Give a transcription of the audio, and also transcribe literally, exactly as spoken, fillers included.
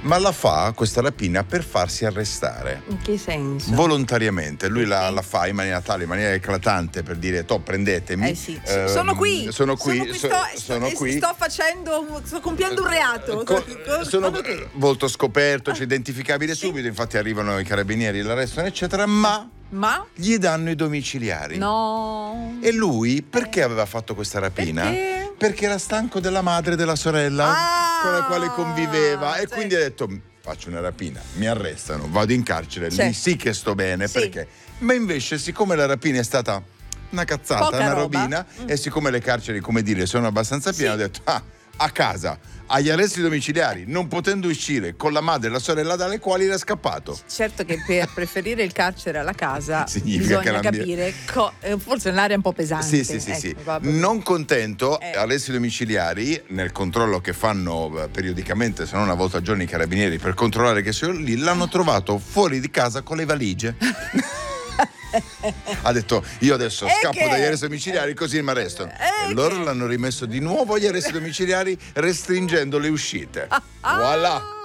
ma la fa questa rapina per farsi arrestare. In che senso? Volontariamente, lui la, la fa in maniera tale, in maniera eclatante, per dire: to, prendetemi. Eh sì. Ehm, sono qui, sono qui, sono qui, so- sto, sono sto, qui. sto facendo, sto compiendo un reato. Co- sono Sono qui. volto scoperto, cioè identificabile subito, infatti arrivano i carabinieri, l'arrestano eccetera, ma Ma? gli danno i domiciliari. No. E lui perché aveva fatto questa rapina? Perché? Perché era stanco della madre e della sorella Ah, con la quale conviveva e cioè- quindi ha detto: faccio una rapina, mi arrestano, vado in carcere, Cioè- lì sì che sto bene, Sì. perché? Ma invece, siccome la rapina è stata una cazzata, Poca una roba. robina, Mm. e siccome le carceri, come dire, sono abbastanza piene, Sì. ho detto: ah, a casa, agli arresti domiciliari, non potendo uscire con la madre e la sorella dalle quali era scappato. Certo che per preferire il carcere alla casa Significa che bisogna l'ambi- capire, co- eh, forse è un'area un po' pesante. Sì, sì, sì, ecco, sì. vabbè. Non contento, Eh. arresti domiciliari, nel controllo che fanno eh, periodicamente, se non una volta al giorno, i carabinieri per controllare che sono lì, l'hanno trovato fuori di casa con le valigie. Ha detto: io adesso E scappo che? dagli arresti domiciliari così mi arrestano. E E loro che? l'hanno rimesso di nuovo agli arresti domiciliari, restringendo le uscite. Voilà.